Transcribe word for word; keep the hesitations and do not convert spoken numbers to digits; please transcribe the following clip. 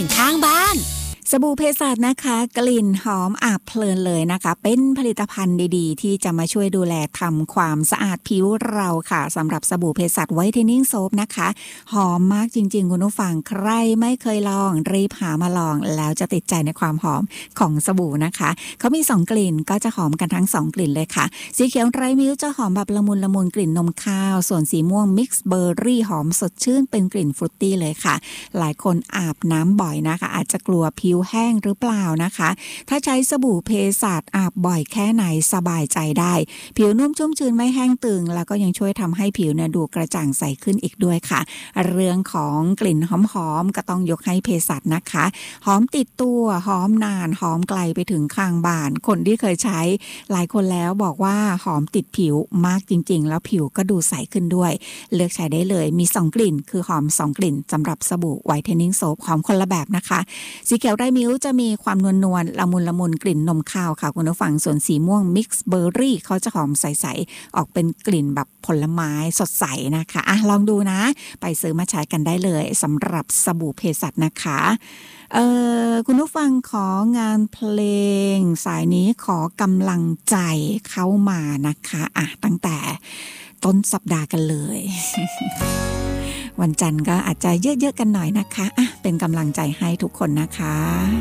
ข้างบ้านสบู่เภสัชนะคะกลิ่นหอมอาบเพลินเลยนะคะเป็นผลิตภัณฑ์ดีๆที่จะมาช่วยดูแลทำความสะอาดผิวเราค่ะสำหรับสบู่เภสัชไวท์เทนนิ่งโซปนะคะหอมมากจริงๆคุณผู้ฟังใครไม่เคยลองรีบหามาลองแล้วจะติดใจในความหอมของสบู่นะคะเขามีสองกลิ่นก็จะหอมกันทั้งสองกลิ่นเลยค่ะสีเขียวไรมิ้วจะหอมแบบละมุนละมุนกลิ่นนมข้าวส่วนสีม่วงมิกซ์เบอร์รี่หอมสดชื่นเป็นกลิ่นฟรุตตี้เลยค่ะหลายคนอาบน้ำบ่อยนะคะอาจจะกลัวผิวแห้งหรือเปล่านะคะถ้าใช้สบู่เภสัชอาบบ่อยแค่ไหนสบายใจได้ผิวนุ่มชุ่มชื้นไม่แห้งตึงแล้วก็ยังช่วยทำให้ผิวเนี่ยดูกระจ่างใสขึ้นอีกด้วยค่ะเรื่องของกลิ่นหอมๆก็ต้องยกให้เภสัชนะคะหอมติดตัวหอมนานหอมไกลไปถึงข้างบ้านคนที่เคยใช้หลายคนแล้วบอกว่าหอมติดผิวมากจริงๆแล้วผิวก็ดูใสขึ้นด้วยเลือกใช้ได้เลยมีสองกลิ่นคือหอมสองกลิ่นสำหรับสบู่ไวท์เทนนิ่งโซปหอมคนละแบบนะคะสีเขียวไรมิ้วจะมีความนวลนวลละมุนละมุนกลิ่นนมข้าวค่ะคุณผู้ฟังส่วนสีม่วงมิกซ์เบอร์รี่เขาจะหอมใสๆออกเป็นกลิ่นแบบผลไม้สดใสนะคะอ่ะลองดูนะไปซื้อมาใช้กันได้เลยสำหรับสบู่เภสัชนะคะเอ่อคุณผู้ฟังของานเพลงสายนี้ขอกำลังใจเข้ามานะคะอ่ะตั้งแต่ต้นสัปดาห์กันเลย วันจันทร์ก็อาจจะเยอะๆกันหน่อยนะคะอ่ะเป็นกำลังใจให้ทุกคนนะคะ